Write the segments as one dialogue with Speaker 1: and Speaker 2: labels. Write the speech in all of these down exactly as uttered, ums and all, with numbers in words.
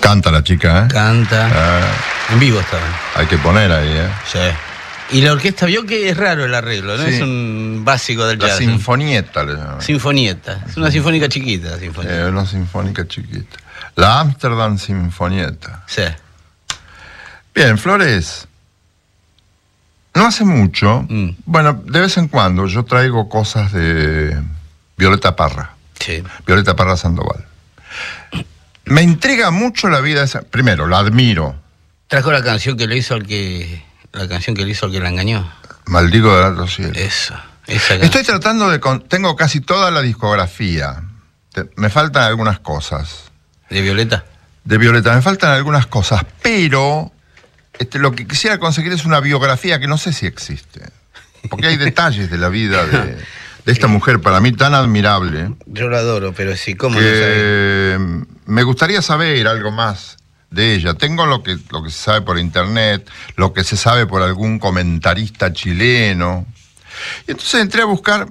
Speaker 1: Canta la chica, ¿eh?
Speaker 2: Canta.
Speaker 1: Ah,
Speaker 2: en vivo estaba.
Speaker 1: hay que poner ahí, ¿eh?
Speaker 2: Sí. Y la orquesta, vio que es raro el arreglo, ¿no?
Speaker 1: Sí.
Speaker 2: Es un básico del
Speaker 1: La
Speaker 2: jazz.
Speaker 1: sinfonieta le llaman.
Speaker 2: Sinfonieta. Es una sinfónica chiquita, la sinfonieta.
Speaker 1: Eh, una sinfónica chiquita. La Amsterdam Sinfonieta.
Speaker 2: Sí.
Speaker 1: Bien, Flores. No hace mucho,
Speaker 2: Mm.
Speaker 1: bueno, de vez en cuando yo traigo cosas de Violeta Parra.
Speaker 2: Sí.
Speaker 1: Violeta Parra Sandoval. Me intriga mucho la vida de esa. Primero, la admiro.
Speaker 2: Trajo la canción que le hizo al que. La canción que le hizo al que la engañó.
Speaker 1: Maldigo del alto cielo.
Speaker 2: Eso. Esa
Speaker 1: Estoy
Speaker 2: canción.
Speaker 1: tratando de. con- Tengo casi toda la discografía. Te- Me faltan algunas cosas.
Speaker 2: ¿De Violeta?
Speaker 1: De Violeta, me faltan algunas cosas, pero este, lo que quisiera conseguir es una biografía que no sé si existe. Porque hay detalles de la vida de, de esta mujer, para mí tan admirable,
Speaker 2: Yo la adoro, pero sí, ¿cómo no sabe?
Speaker 1: que me gustaría saber algo más de ella. Tengo lo que, lo que se sabe por internet, lo que se sabe por algún comentarista chileno. Y entonces entré a buscar.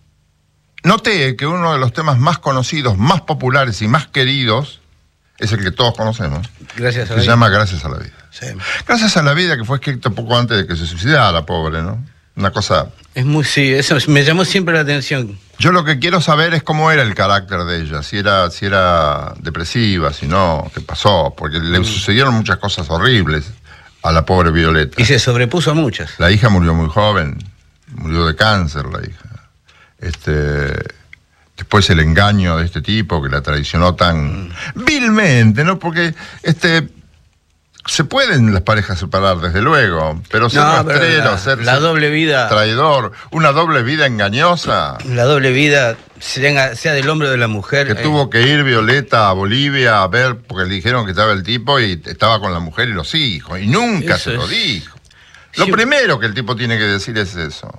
Speaker 1: Noté que uno de los temas más conocidos, más populares y más queridos es el que todos conocemos.
Speaker 2: Gracias a
Speaker 1: Se
Speaker 2: la vida.
Speaker 1: llama Gracias a la vida.
Speaker 2: Sí.
Speaker 1: Gracias a la vida, que fue escrito poco antes de que se suicidara, pobre, ¿no? Una cosa.
Speaker 2: Es muy, sí, eso me llamó siempre la atención.
Speaker 1: Yo lo que quiero saber es cómo era el carácter de ella, si era, si era depresiva, si no, qué pasó, porque le sucedieron muchas cosas horribles a la pobre Violeta.
Speaker 2: Y se sobrepuso a muchas.
Speaker 1: La hija murió muy joven, murió de cáncer la hija. Este, después el engaño de este tipo que la traicionó tan vilmente, ¿no? Porque este, se pueden las parejas separar, desde luego, pero ser
Speaker 2: No, pero
Speaker 1: rastrero,
Speaker 2: la,
Speaker 1: ser,
Speaker 2: la
Speaker 1: ser
Speaker 2: doble vida,
Speaker 1: traidor, una doble vida engañosa,
Speaker 2: la doble vida, sea, sea del hombre o de la mujer.
Speaker 1: que
Speaker 2: eh,
Speaker 1: tuvo que ir Violeta a Bolivia a ver, porque le dijeron que estaba el tipo y estaba con la mujer y los hijos, y nunca
Speaker 2: Eso
Speaker 1: se lo
Speaker 2: es.
Speaker 1: dijo. Lo
Speaker 2: Sí.
Speaker 1: primero que el tipo tiene que decir es eso.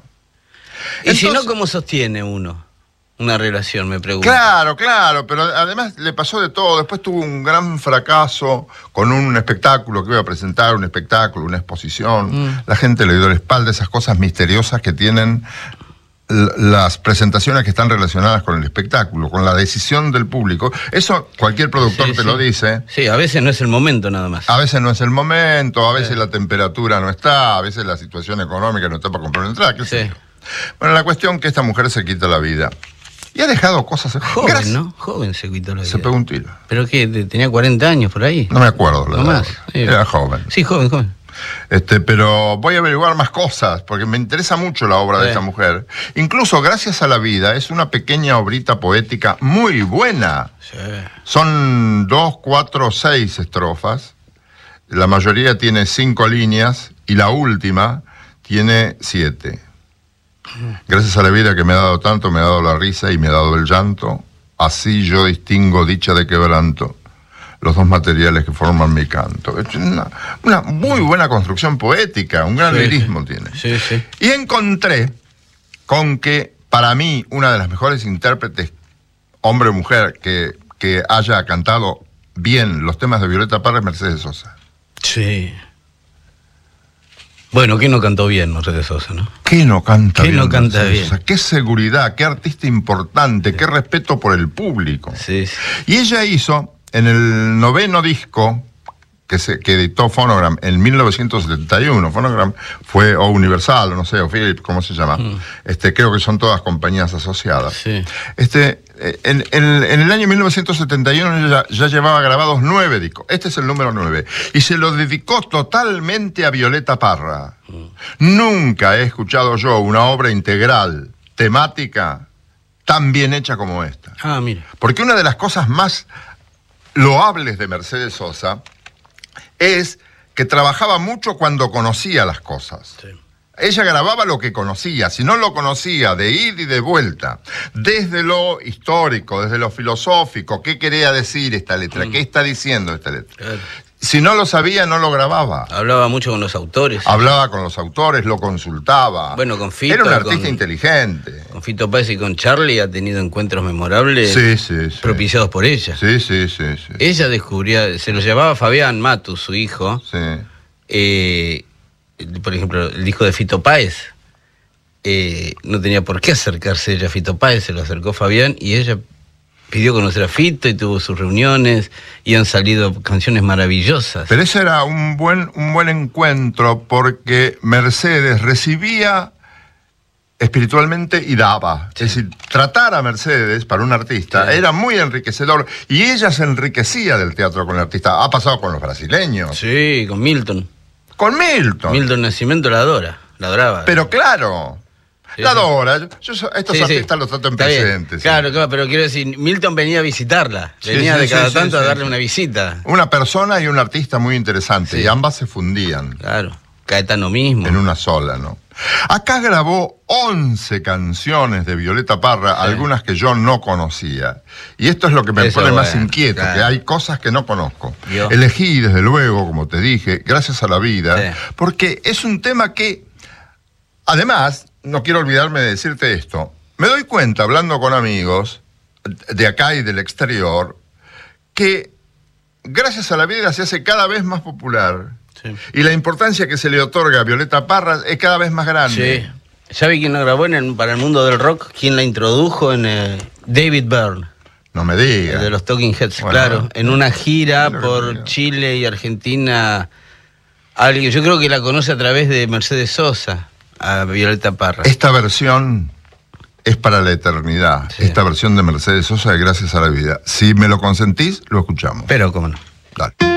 Speaker 2: Y si no,
Speaker 1: Entonces-
Speaker 2: ¿cómo sostiene uno una relación, me pregunto?
Speaker 1: Claro, claro, pero además le pasó de todo. Después tuvo un gran fracaso con un espectáculo que iba a presentar, un espectáculo, una exposición.
Speaker 2: Mm.
Speaker 1: La gente le dio la espalda, esas cosas misteriosas que tienen l- las presentaciones que están relacionadas con el espectáculo, con la decisión del público. Eso cualquier productor
Speaker 2: Sí,
Speaker 1: te
Speaker 2: sí.
Speaker 1: lo dice.
Speaker 2: Sí, a veces no es el momento nada más.
Speaker 1: A veces no es el momento, a veces la temperatura no está, a veces la situación económica no está para comprar una entrada, qué sé
Speaker 2: Sí.
Speaker 1: yo. Bueno, la cuestión es que esta mujer se quita la vida. Y ha dejado cosas.
Speaker 2: Joven,
Speaker 1: Gracias-
Speaker 2: ¿no? Joven se quitó la vida.
Speaker 1: Se pegó un tiro.
Speaker 2: ¿Pero qué? ¿Te- ¿Tenía cuarenta años por ahí?
Speaker 1: No me acuerdo. La
Speaker 2: No
Speaker 1: edad.
Speaker 2: más. Sí.
Speaker 1: Era joven.
Speaker 2: Sí, joven, joven.
Speaker 1: Este, pero voy a averiguar más cosas, porque me interesa mucho la obra de
Speaker 2: Sí.
Speaker 1: esta mujer. Incluso Gracias a la vida es una pequeña obrita poética muy buena.
Speaker 2: Sí.
Speaker 1: Son dos, cuatro, seis estrofas. La mayoría tiene cinco líneas y la última tiene siete. Gracias a la vida que me ha dado tanto, me ha dado la risa y me ha dado el llanto. Así yo distingo dicha de quebranto, los dos materiales que forman mi canto. Es una, una muy buena construcción poética, un gran
Speaker 2: Sí,
Speaker 1: lirismo
Speaker 2: sí.
Speaker 1: tiene.
Speaker 2: Sí, sí.
Speaker 1: Y encontré con que, para mí, una de las mejores intérpretes, hombre o mujer, que, que haya cantado bien los temas de Violeta Parra es Mercedes Sosa.
Speaker 2: Sí. Bueno, ¿quién no cantó bien Mercedes Sosa, no?
Speaker 1: ¿Qué no canta
Speaker 2: ¿Qué
Speaker 1: bien?
Speaker 2: no canta
Speaker 1: Mercedes
Speaker 2: bien?
Speaker 1: Sosa? Qué seguridad, qué artista importante, qué respeto por el público.
Speaker 2: Sí, sí.
Speaker 1: Y ella hizo, en el noveno disco que, se, que editó Phonogram en mil novecientos setenta y uno, Phonogram fue, o Universal, o no sé, o Philips, ¿cómo se llama?
Speaker 2: Mm.
Speaker 1: Este, creo que son todas compañías asociadas.
Speaker 2: Sí.
Speaker 1: Este, eh, en, en- en el año mil novecientos setenta y uno ella ya, ya llevaba grabados nueve discos. Este es el número nueve. Y se lo dedicó totalmente a Violeta Parra. Nunca he escuchado yo una obra integral, temática, tan bien hecha como esta.
Speaker 2: Ah, mira.
Speaker 1: Porque una de las cosas más loables de Mercedes Sosa es que trabajaba mucho cuando conocía las cosas.
Speaker 2: Sí.
Speaker 1: Ella grababa lo que conocía, si no lo conocía, de ida y de vuelta, desde lo histórico, desde lo filosófico, qué quería decir esta letra, qué está diciendo esta letra.
Speaker 2: Claro.
Speaker 1: Si no lo sabía, no lo grababa.
Speaker 2: Hablaba mucho con los autores.
Speaker 1: Hablaba con los autores, lo consultaba.
Speaker 2: Bueno, con Fito,
Speaker 1: Era un artista
Speaker 2: con-
Speaker 1: inteligente.
Speaker 2: Con Fito Páez y con Charlie ha tenido encuentros memorables
Speaker 1: Sí, sí, sí.
Speaker 2: propiciados por ella.
Speaker 1: Sí, sí, sí, sí.
Speaker 2: Ella descubría, se lo llevaba Fabián Matus, su hijo.
Speaker 1: Sí.
Speaker 2: eh, por ejemplo, el disco de Fito Páez. eh, no tenía por qué acercarse ella a Fito Páez, se lo acercó Fabián y ella pidió conocer a Fito y tuvo sus reuniones y han salido canciones maravillosas.
Speaker 1: Pero ese era un buen, un buen encuentro porque Mercedes recibía espiritualmente y daba. Sí. Es decir, tratar a Mercedes para un artista sí. era muy enriquecedor y ella se enriquecía del teatro con el artista. Ha pasado con los brasileños.
Speaker 2: Sí, con Milton.
Speaker 1: Con Milton.
Speaker 2: Milton Nascimento la adora, la adoraba.
Speaker 1: Pero claro, sí, la adora. Yo, yo estos sí, artistas sí. los trato en
Speaker 2: Está
Speaker 1: presente. Sí.
Speaker 2: Claro, claro, pero quiero decir, Milton venía a visitarla. Venía sí, sí, de cada sí, tanto sí, a darle sí. una visita.
Speaker 1: Una persona y un artista muy interesante,
Speaker 2: sí.
Speaker 1: y ambas se fundían.
Speaker 2: Claro, Caetano mismo.
Speaker 1: En una sola, ¿no? Acá grabó once canciones de Violeta Parra, sí. algunas que yo no conocía. Y esto es lo que me Eso pone bueno, más inquieto, claro. que hay cosas que no conozco. Yo. Elegí, desde luego, como te dije, Gracias a la Vida, sí. porque es un tema que, además, no quiero olvidarme de decirte esto, me doy cuenta, hablando con amigos de acá y del exterior, que Gracias a la Vida se hace cada vez más popular. Sí. Y la importancia que se le otorga a Violeta Parra es cada vez más grande.
Speaker 2: Sí. ¿Sabe quién la grabó en el, para el mundo del rock? ¿Quién la introdujo? En eh, David Byrne.
Speaker 1: No me digas.
Speaker 2: El de los Talking Heads, bueno, claro. En una gira por Chile y Argentina. Alguien, yo creo que la conoce a través de Mercedes Sosa, a Violeta Parra.
Speaker 1: Esta versión es para la eternidad. Sí. Esta versión de Mercedes Sosa de Gracias a la Vida. Si me lo consentís, lo escuchamos.
Speaker 2: Pero cómo no.
Speaker 1: Dale.